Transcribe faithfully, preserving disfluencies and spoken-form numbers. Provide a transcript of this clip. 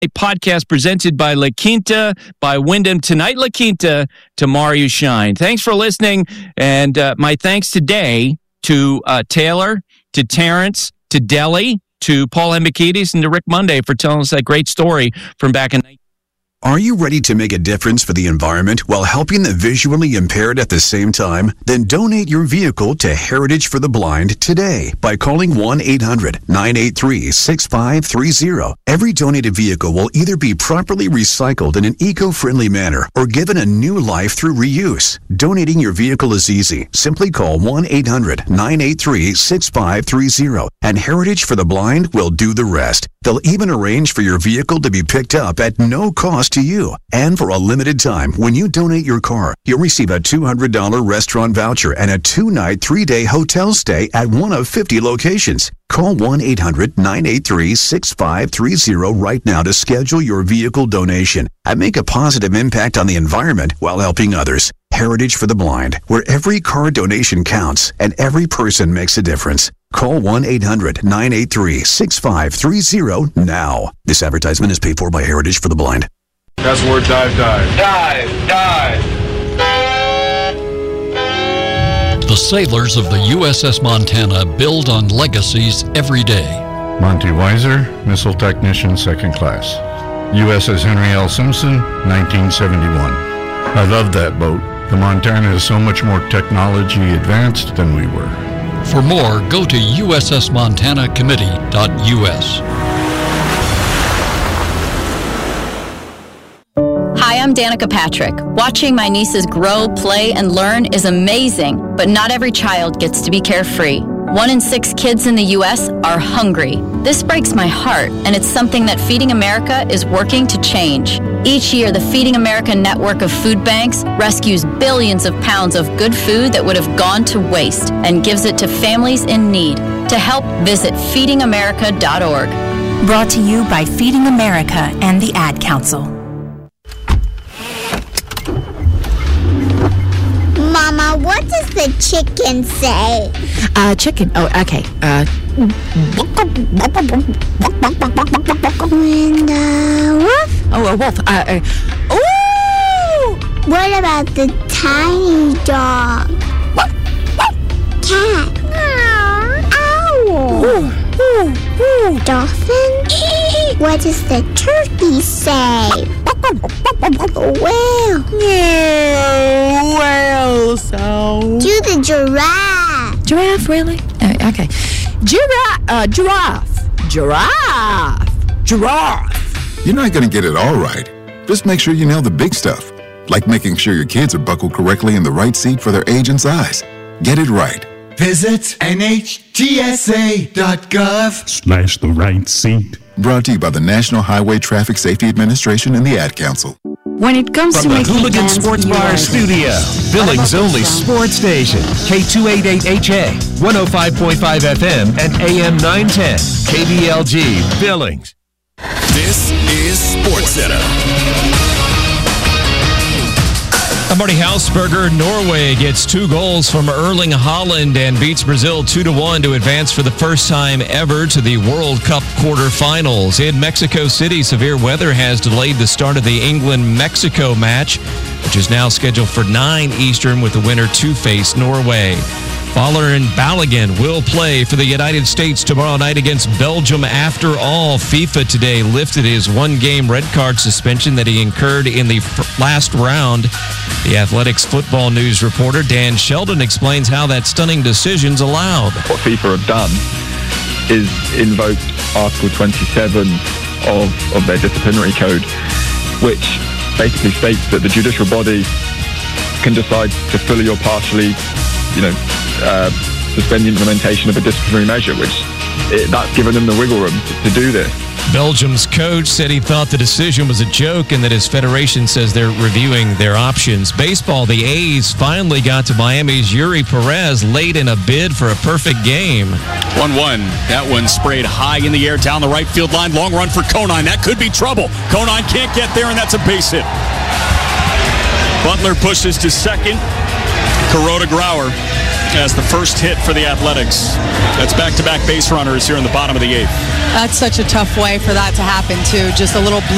A podcast presented by La Quinta, by Wyndham. Tonight, La Quinta, tomorrow you shine. Thanks for listening, and uh, my thanks today to uh, Taylor, to Terrence, to Deli, to Paul Hembekides, and to Rick Monday for telling us that great story from back in nineteen. Are you ready to make a difference for the environment while helping the visually impaired at the same time? Then donate your vehicle to Heritage for the Blind today by calling one eight hundred nine eight three six five three zero. Every donated vehicle will either be properly recycled in an eco-friendly manner or given a new life through reuse. Donating your vehicle is easy. Simply call one eight hundred nine eight three six five three zero and Heritage for the Blind will do the rest. They'll even arrange for your vehicle to be picked up at no cost to you. And for a limited time, when you donate your car, you'll receive a two hundred dollars restaurant voucher and a two-night, three-day hotel stay at one of fifty locations. Call one eight hundred nine eight three six five three zero right now to schedule your vehicle donation and make a positive impact on the environment while helping others. Heritage for the Blind, where every car donation counts and every person makes a difference. Call one eight hundred nine eight three six five three zero now. This advertisement is paid for by Heritage for the Blind. That's the word dive, dive. Dive, dive. The sailors of the U S S Montana build on legacies every day. Monty Weiser, Missile Technician, Second Class. U S S Henry L. Simpson, nineteen seventy-one. I love that boat. The Montana is so much more technology advanced than we were. For more, go to U S S Montana Committee dot U S. Hi, I'm Danica Patrick. Watching my nieces grow, play, and learn is amazing, but not every child gets to be carefree. One in six kids in the U S are hungry. This breaks my heart, and it's something that Feeding America is working to change. Each year, the Feeding America network of food banks rescues billions of pounds of good food that would have gone to waste and gives it to families in need. To help, visit feeding america dot org. Brought to you by Feeding America and the Ad Council. Mama, what does the chicken say? Uh, chicken. Oh, okay. Uh. And uh, wolf? Oh, a wolf. Uh. uh ooh! What about the tiny dog? Cat? Owl? Ooh, ooh, ooh. Dolphin? What does the turkey say? Whale? Yeah, whale sound. Do the giraffe. Giraffe, really? Uh, okay. Giraffe. Uh, giraffe. Giraffe. Giraffe. You're not going to get it all right. Just make sure you nail the big stuff, like making sure your kids are buckled correctly in the right seat for their age and size. Get it right. Visit N H T S A dot gov slash the right seat. Brought to you by the National Highway Traffic Safety Administration and the Ad Council. When it comes From to the making Hooligan plans Sports for you Bar guys, Studio, Billings' only sports station, K two eighty-eight H A, one oh five point five F M, and A M nine ten, K B L G, Billings. This is SportsCenter. Marty Hausberger. Norway gets two goals from Erling Haaland and beats Brazil two to one to advance for the first time ever to the World Cup quarterfinals. In Mexico City, severe weather has delayed the start of the England-Mexico match, which is now scheduled for nine Eastern with the winner to face Norway. Fowler and Balogun will play for the United States tomorrow night against Belgium. After all, FIFA today lifted his one-game red card suspension that he incurred in the last round. The Athletics football news reporter Dan Sheldon explains how that stunning decision's allowed. What FIFA have done is invoked Article twenty-seven of, of their disciplinary code, which basically states that the judicial body can decide to fully or partially, you know, uh, suspend the implementation of a disciplinary measure, which it, that's given them the wiggle room to, to do this. Belgium's coach said he thought the decision was a joke and that his federation says they're reviewing their options. Baseball, the A's finally got to Miami's Yuri Perez late in a bid for a perfect game. one one. That one sprayed high in the air down the right field line. Long run for Conine. That could be trouble. Conine can't get there, and that's a base hit. Butler pushes to second. Kuroda Grauer as the first hit for the Athletics. That's back-to-back base runners here in the bottom of the eighth. That's such a tough way for that to happen, too. Just a little blue